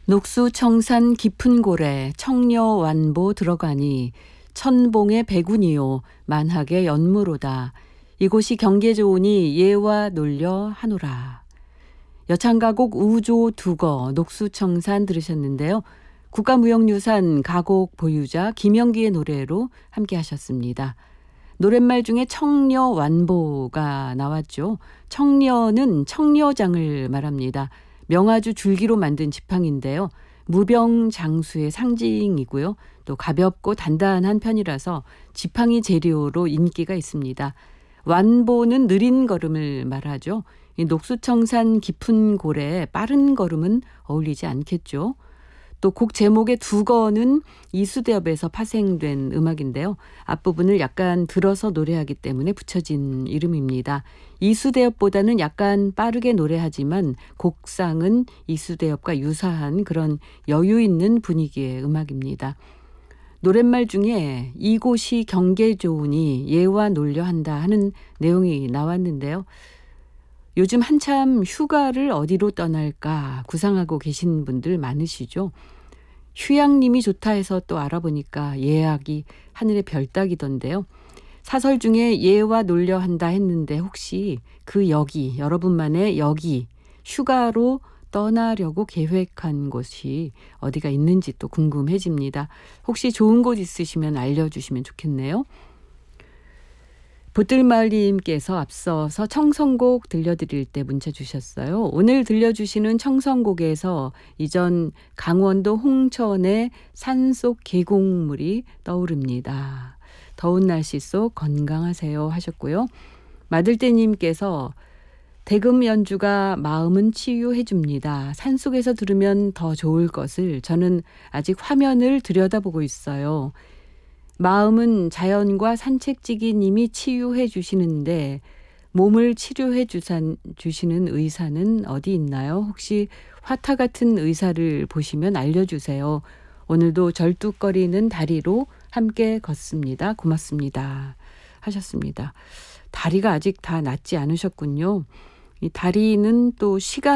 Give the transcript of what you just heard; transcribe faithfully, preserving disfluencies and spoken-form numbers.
녹수청산 깊은 고래 청려완보 들어가니 천봉의 백운이요 만학의 연무로다. 이곳이 경계 좋으니 예와 놀려 하노라. 여창가곡 우조 두거 녹수청산 들으셨는데요. 국가무형유산 가곡 보유자 김영기의 노래로 함께 하셨습니다. 노랫말 중에 청려완보가 나왔죠. 청려는 청려장을 말합니다. 명아주 줄기로 만든 지팡인데요. 무병장수의 상징이고요. 또 가볍고 단단한 편이라서 지팡이 재료로 인기가 있습니다. 완보는 느린 걸음을 말하죠. 이 녹수청산 깊은 고래에 빠른 걸음은 어울리지 않겠죠. 또 곡 제목의 두거는 이수대업에서 파생된 음악인데요. 앞부분을 약간 들어서 노래하기 때문에 붙여진 이름입니다. 이수대업보다는 약간 빠르게 노래하지만 곡상은 이수대업과 유사한 그런 여유 있는 분위기의 음악입니다. 노랫말 중에 이곳이 경계 좋으니 예와 놀려 한다 하는 내용이 나왔는데요. 요즘 한참 휴가를 어디로 떠날까 구상하고 계신 분들 많으시죠. 휴양림이 좋다 해서 또 알아보니까 예약이 하늘의 별따기던데요. 사설 중에 예와 놀려 한다 했는데 혹시 그 여기, 여러분만의 여기, 휴가로 떠나려고 계획한 곳이 어디가 있는지 또 궁금해집니다. 혹시 좋은 곳 있으시면 알려주시면 좋겠네요. 보뜰마을님께서 앞서서 청성곡 들려드릴 때 문자 주셨어요. 오늘 들려주시는 청성곡에서 이전 강원도 홍천의 산속 계곡물이 떠오릅니다. 더운 날씨 속 건강하세요 하셨고요. 마들떼님께서 대금 연주가 마음은 치유해줍니다. 산속에서 들으면 더 좋을 것을 저는 아직 화면을 들여다보고 있어요. 마음은 자연과 산책지기님이 치유해 주시는데 몸을 치료해 주산, 주시는 의사는 어디 있나요? 혹시 화타 같은 의사를 보시면 알려주세요. 오늘도 절뚝거리는 다리로 함께 걷습니다. 고맙습니다. 하셨습니다. 다리가 아직 다 낫지 않으셨군요. 이 다리는 또 시간